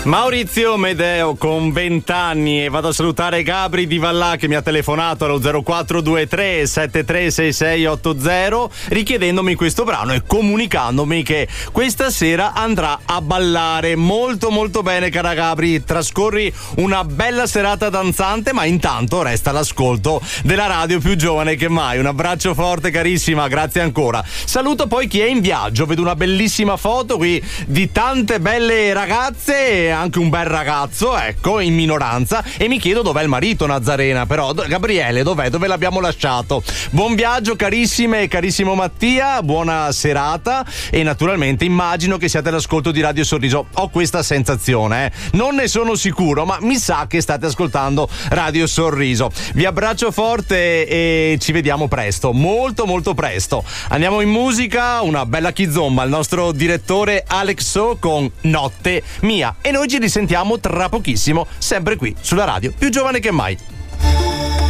Maurizio Medeo con 20 anni e vado a salutare Gabri di Vallà che mi ha telefonato allo 0423 736680 richiedendomi questo brano e comunicandomi che questa sera andrà a ballare. Molto molto bene, cara Gabri, trascorri una bella serata danzante, ma intanto resta all'ascolto della radio più giovane che mai. Un abbraccio forte carissima, grazie ancora. Saluto poi chi è in viaggio, vedo una bellissima foto qui di tante belle ragazze e anche un bel ragazzo, ecco, in minoranza, e mi chiedo dov'è il marito Nazarena, però Gabriele dov'è? Dove l'abbiamo lasciato? Buon viaggio carissime e carissimo Mattia, buona serata e naturalmente immagino che siate all'ascolto di Radio Sorriso. Ho questa sensazione, non ne sono sicuro, ma mi sa che state ascoltando Radio Sorriso. Vi abbraccio forte e ci vediamo presto, molto molto presto. Andiamo in musica, una bella kizomba, il nostro direttore Alex So con Notte Mia, e noi ci risentiamo tra pochissimo, sempre qui sulla radio più giovane che mai.